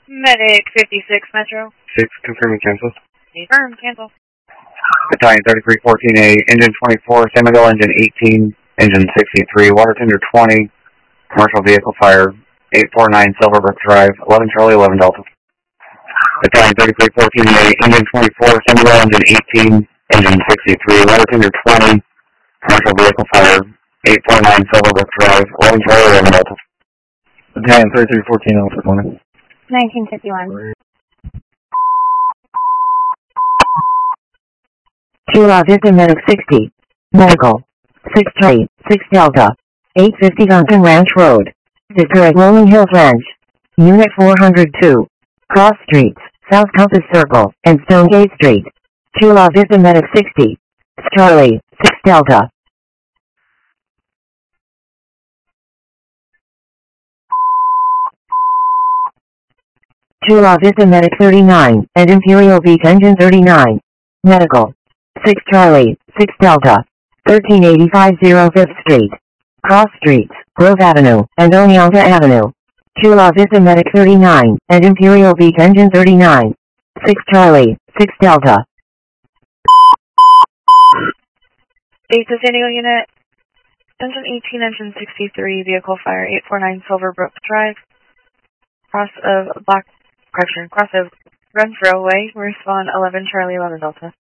Medic 56 Metro. 6, confirming cancel. Confirm, cancel. Battalion 3314A, engine 24, San Miguel engine 18, engine 63, water tender 20, commercial vehicle fire, 849 Silverbrook Drive, 11 Charlie, 11 Delta. Battalion 3314A, engine 24, San Miguel engine 18, engine 63, water tender 20, commercial vehicle fire, 849 Silverbrook Drive, 11 Charlie, 11 Delta. Battalion 3314 Alpha Corner. 1951. Chula Vista Medic 60. Medical. 6 Charlie, 6 Delta. 850 Duncan Ranch Road. Victor at Rolling Hills Ranch. Unit 402. Cross Streets, South Compass Circle, and Stonegate Street. Chula Vista Medic 60. Charlie, 6 Delta. Chula Vista Medic 39, and Imperial Beach Engine 39. Medical. 6 Charlie, 6 Delta. 1385 05th Street. Cross Streets, Grove Avenue, and Oneonta Avenue. Chula Vista Medic 39, and Imperial Beach Engine 39. 6 Charlie, 6 Delta. Beta San Diego Unit. Engine 18, engine 63, vehicle fire, 849 Silverbrook Drive. Cross of Renfro Way, respond 11 Charlie, 11 Delta.